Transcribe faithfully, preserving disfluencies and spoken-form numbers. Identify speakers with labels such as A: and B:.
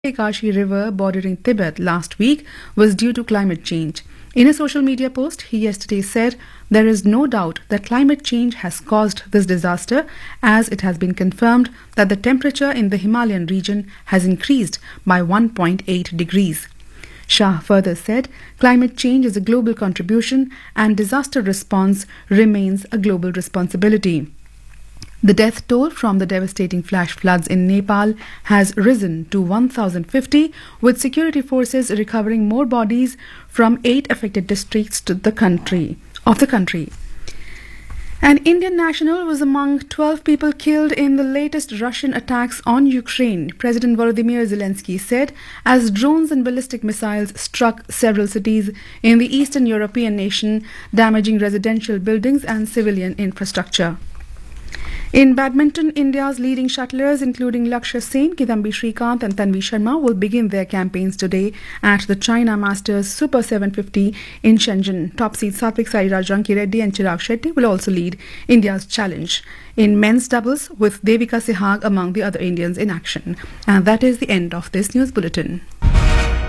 A: Kashi River bordering Tibet last week was due to climate change. In a social media post, he yesterday said there is no doubt that climate change has caused this disaster, as it has been confirmed that the temperature in the Himalayan region has increased by one point eight degrees. Shah further said climate change is a global contribution and disaster response remains a global responsibility. The death toll from the devastating flash floods in Nepal has risen to one thousand fifty, with security forces recovering more bodies from eight affected districts to the country, of the country. An Indian national was among twelve people killed in the latest Russian attacks on Ukraine, President Volodymyr Zelensky said, as drones and ballistic missiles struck several cities in the Eastern European nation, damaging residential buildings and civilian infrastructure. In badminton, India's leading shuttlers, including Lakshya Sen, Kidambi Srikanth and Tanvi Sharma, will begin their campaigns today at the China Masters Super seven fifty in Shenzhen. Top seed Satvik Sairaj Ranki Reddy and Chirag Shetty will also lead India's challenge in men's doubles, with Devika Sehag among the other Indians in action. And that is the end of this news bulletin.